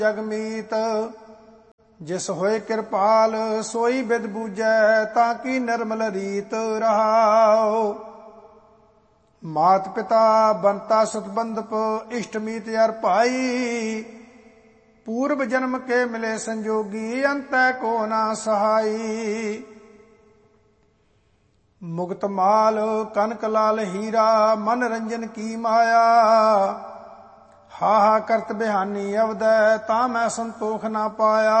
ਜਗਮੀਤ। ਜਿਸ ਹੋਏ ਕਿਰਪਾਲ ਸੋਈ ਬਿਦ ਬੂਝੈ, ਤਾਂ ਕੀ ਨਿਰਮਲ ਰੀਤ ਰਹਾਉ। ਮਾਤ ਪਿਤਾ ਬੰਤਾ ਸਤਬੰਧਪ, ਇਸ਼ਟ ਮੀਤ ਅਰ ਭਾਈ। ਪੂਰਬ ਜਨਮ ਕੇ ਮਿਲੇ ਸੰਜੋਗੀ, ਅੰਤੈ ਕੋ ਨਾ ਸਹਾਈ। ਮੁਕਤ ਮਾਲ ਕਨਕ ਲਾਲ ਹੀਰਾ, ਮਨ ਰੰਜਨ ਕੀ ਮਾਇਆ। ਹਾਹਾ ਕਰਤ ਬਿਹਾਨੀ ਅਵਦੈ, ਤਾਂ ਮੈਂ ਸੰਤੋਖ ਨਾ ਪਾਇਆ।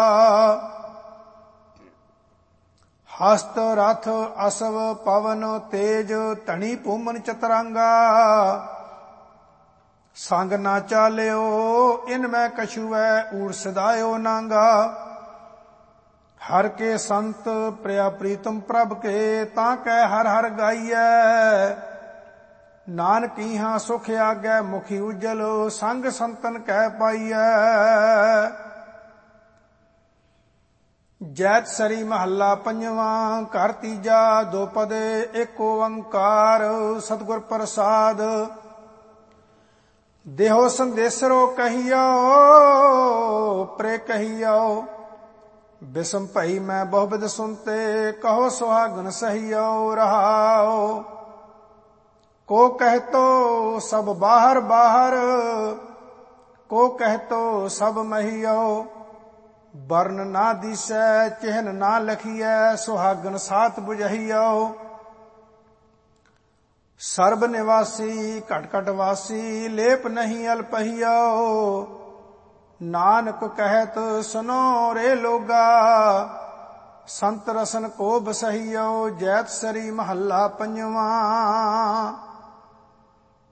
ਹਸਤ ਰਥ ਅਸਵ ਪਵਨ ਤੇਜ, ਧਣੀ ਭੂਮਨ ਚਤਰੰਗਾ। ਸੰਗ ਨਾ ਚਾਲਿਓ ਇਨ ਮੈਂ ਕਛੂਐ, ਊੜ ਸਦਾਇਓ ਨਾਂਗਾ। ਹਰ ਕੇ ਸੰਤ ਪ੍ਰਿਆ ਪ੍ਰੀਤਮ ਪ੍ਰਭ ਕੇ, ਤਾਂ ਕਹਿ ਹਰ ਹਰ ਗਾਈਐ। ਨਾਨਕ ਇਹਾਂ ਸੁਖ ਆਗੈ ਮੁਖੀ ਉਜਲ, ਸੰਗ ਸੰਤਨ ਕਹਿ ਪਾਈਐ। ਜੈਤ ਸਰੀ ਮਹੱਲਾ ਪੰਜਵਾਂ। ਘਰ ਤੀਜਾ ਦੋਪਦੇ ਏਕ ਓੰਕਾਰ, ਸਤਿਗੁਰ ਪ੍ਰਸਾਦ। ਦੇਹੋ ਸੰਦੇਸਰੋ ਕਹੀਓ, ਪ੍ਰੇ ਕਹੀਓ। ਬਿਸਮ ਭਈ ਮੈਂ ਬਹੁਬਿਦ ਸੁਨਤੇ, ਕਹੋ ਸੁਹਾਗਨ ਸਹੀਓ ਰਹਾਓ। ਕੋ ਕਹਿਤੋ ਸਭ ਬਾਹਰ ਬਾਹਰ, ਕੋ ਕਹਿਤੋ ਸਭ ਮਹੀਓ। ਬਰਨ ਨਾ ਦੀਸੈ ਚਿਹਨ ਨਾ ਲਖੀਐ, ਸੁਹਾਗਨ ਸਾਥ ਬੁਝਹੀਓ। ਸਰਬ ਨਿਵਾਸੀ ਘਟ ਘਟ ਵਾਸੀ, ਲੇਪ ਨਹੀਂ ਅਲਪਹੀਓ। ਨਾਨਕ ਕਹਿਤ ਸੁਨੋ ਰੇ ਲੋਗਾ, ਸੰਤ ਰਸਨ ਕੋ ਬਸਹੀਓ। ਜੈਤ ਸਰੀ ਮਹੱਲਾ ਪੰਜਵਾਂ।